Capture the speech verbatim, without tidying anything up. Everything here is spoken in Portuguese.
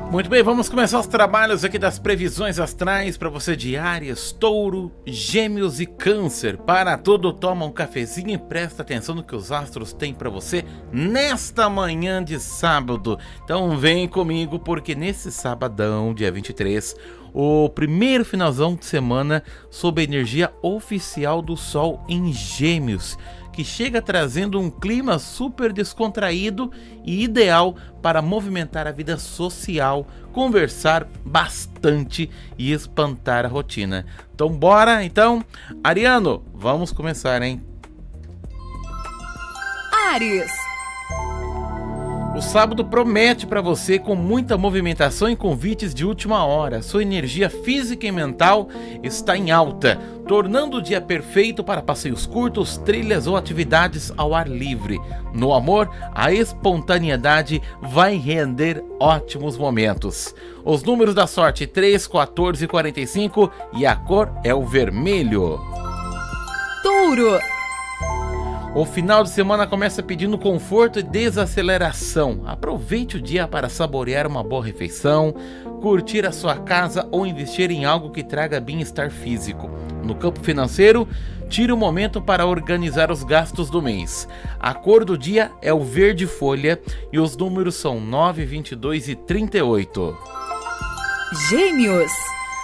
Muito bem, vamos começar os trabalhos aqui das previsões astrais para você de Áries, Touro, Gêmeos e Câncer. Para tudo, toma um cafezinho e presta atenção no que os astros têm para você nesta manhã de sábado. Então vem comigo porque nesse sabadão, dia vinte e três, o primeiro finalzão de semana sob a energia oficial do Sol em Gêmeos, que chega trazendo um clima super descontraído e ideal para movimentar a vida social, conversar bastante e espantar a rotina. Então bora, então, Ariano, vamos começar, hein? Áries. O sábado promete para você com muita movimentação e convites de última hora. Sua energia física e mental está em alta, tornando o dia perfeito para passeios curtos, trilhas ou atividades ao ar livre. No amor, a espontaneidade vai render ótimos momentos. Os números da sorte: três, quatorze e quarenta e cinco e a cor é o vermelho. Touro. O final de semana começa pedindo conforto e desaceleração. Aproveite o dia para saborear uma boa refeição, curtir a sua casa ou investir em algo que traga bem-estar físico. No campo financeiro, tire um momento para organizar os gastos do mês. A cor do dia é o verde folha e os números são nove, vinte e dois e trinta e oito. Gêmeos.